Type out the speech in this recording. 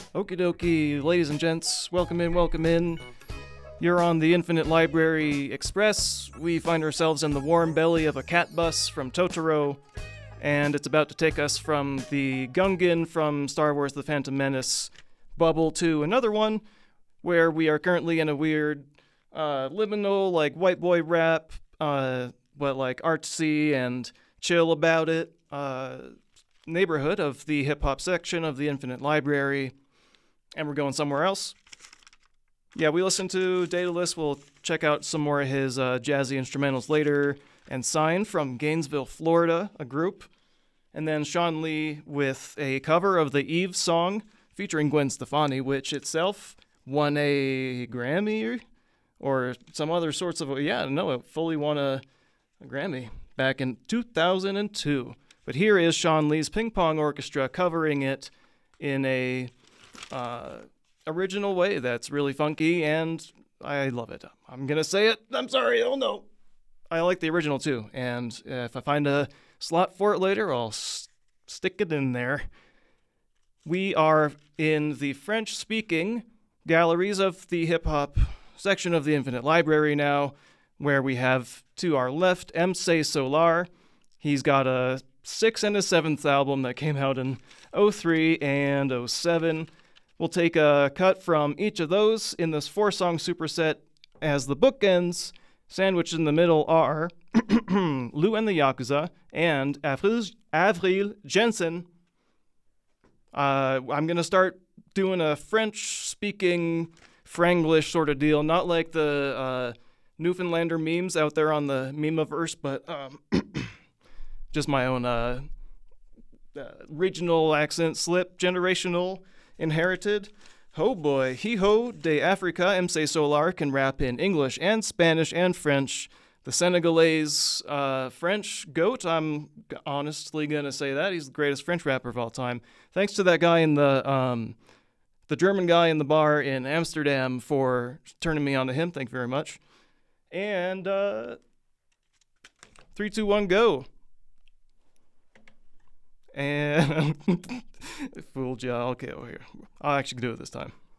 Okie dokie, ladies and gents, welcome in, welcome in. You're on the Infinite Library Express. We find ourselves in the warm belly of a cat bus from Totoro, and it's about to take us from the Gungan from Star Wars The Phantom Menace bubble to another one, where we are currently in a weird liminal, like, white boy rap, but like artsy and chill about it, neighborhood of the hip-hop section of the Infinite Library, and we're going somewhere else. Yeah, we listened to Daedalus. We'll check out some more of his jazzy instrumentals later. And Sign from Gainesville, Florida, a group. And then Sean Lee with a cover of the Eve song featuring Gwen Stefani, which itself won a Grammy or some other sorts of... it fully won a Grammy back in 2002. But here is Sean Lee's Ping Pong Orchestra covering it in a original way that's really funky, and I love it. I'm gonna say it. I'm sorry. Oh no. I like the original too, and if I find a slot for it later, I'll stick it in there. We are in the French-speaking galleries of the hip-hop section of the Infinite Library now, where we have to our left MC Solar. He's got a 6th and a 7th album that came out in 03 and 07. We'll take a cut from each of those in this 4-song superset as the bookends. Sandwiched in the middle are Lou and the Yakuza and Avril Jensen. I'm going to start doing a French-speaking Franglish sort of deal, not like the Newfoundlander memes out there on the Memeverse, but just my own regional accent slip, generational, inherited. Oh boy, Hijo de Africa, MC Solar can rap in English and Spanish and French. The Senegalese French goat, I'm honestly gonna say that. He's the greatest French rapper of all time. Thanks to that guy in the German guy in the bar in Amsterdam for turning me on to him. Thank you very much. And 3, 2, 1, go. And fooled ya. Okay, over here. I'll actually do it this time.